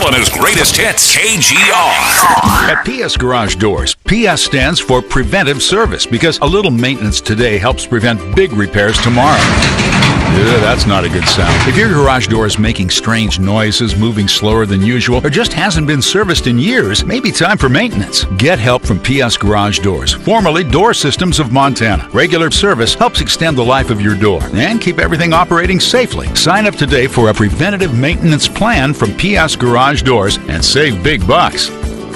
Helena's greatest hits, KGR. At PS Garage Doors, PS stands for preventive service because a little maintenance today helps prevent big repairs tomorrow. That's not a good sound. If your garage door is making strange noises, moving slower than usual, or just hasn't been serviced in years, maybe time for maintenance. Get help from PS Garage Doors, formerly Door Systems of Montana. Regular service helps extend the life of your door and keep everything operating safely. Sign up today for a preventative maintenance plan from PS Garage Doors and save big bucks.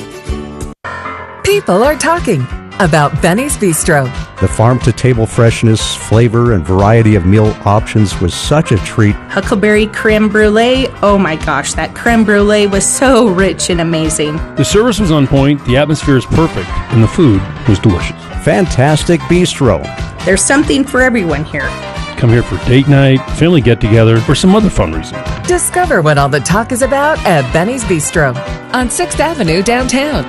People are talking about Benny's Bistro. The farm-to-table freshness, flavor, and variety of meal options was such a treat. Huckleberry creme brulee. Oh my gosh, that creme brulee was so rich and amazing. The service was on point, the atmosphere is perfect, and the food was delicious. Fantastic Bistro. There's something for everyone here. Come here for date night, family get-together, or some other fun reason. Discover what all the talk is about at Benny's Bistro on 6th Avenue downtown.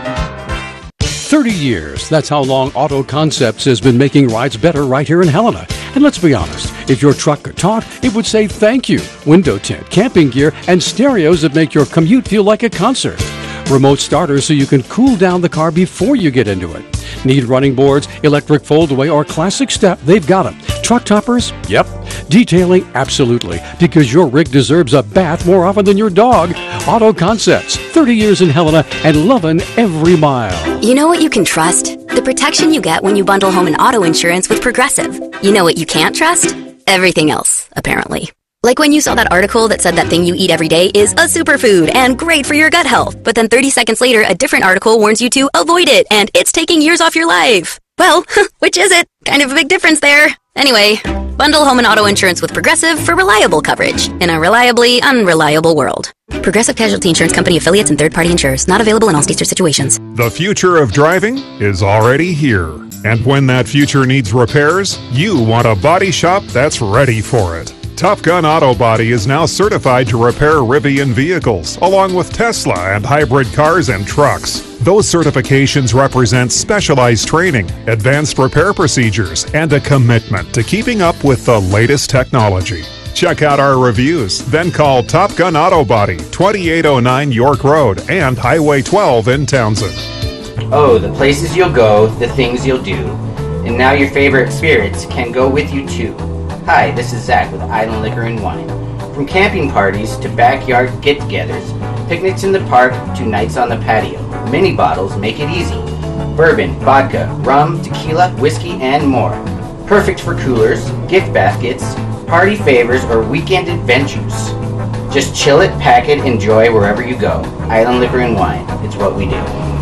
30 years. That's how long Auto Concepts has been making rides better right here in Helena. And let's be honest, if your truck could talk, it would say thank you. Window tint, camping gear, and stereos that make your commute feel like a concert. Remote starters so you can cool down the car before you get into it. Need running boards, electric foldaway, or classic step? They've got them. Truck toppers? Yep. Detailing? Absolutely. Because your rig deserves a bath more often than your dog. Auto Concepts. 30 years in Helena and loving every mile. You know what you can trust? The protection you get when you bundle home and auto insurance with Progressive. You know what you can't trust? Everything else, apparently. Like when you saw that article that said that thing you eat every day is a superfood and great for your gut health. But then 30 seconds later, a different article warns you to avoid it and it's taking years off your life. Well, which is it? Kind of a big difference there. Anyway, bundle home and auto insurance with Progressive for reliable coverage in a reliably unreliable world. Progressive Casualty Insurance Company affiliates and third-party insurers. Not available in all states or situations. The future of driving is already here. And when that future needs repairs, you want a body shop that's ready for it. Top Gun Auto Body is now certified to repair Rivian vehicles, along with Tesla and hybrid cars and trucks. Those certifications represent specialized training, advanced repair procedures, and a commitment to keeping up with the latest technology. Check out our reviews, then call Top Gun Auto Body, 2809 York Road and Highway 12 in Townsend. Oh, the places you'll go, the things you'll do. And now your favorite spirits can go with you too. Hi, this is Zach with Island Liquor and Wine. From camping parties to backyard get-togethers, picnics in the park to nights on the patio, mini bottles make it easy. Bourbon, vodka, rum, tequila, whiskey, and more. Perfect for coolers, gift baskets, party favors, or weekend adventures. Just chill it, pack it, enjoy wherever you go. Island Liquor and Wine. It's what we do.